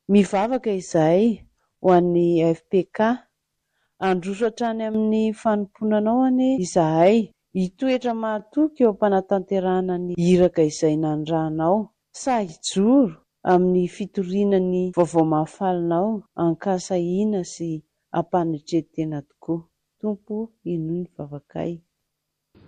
Mivavaka izahay ho an'ny FPK, handroso hatrany amin'ny fanomponanao anie izahay. Hitoetra mahatoky eo am-panatanterahana ny iraka izay nandrahanao. Sa hijoro amin'ny fitorianany vaovao mahafalinao, hankasahiana sy hampanetreditena tokoa. Tompo inoy ny vavakay.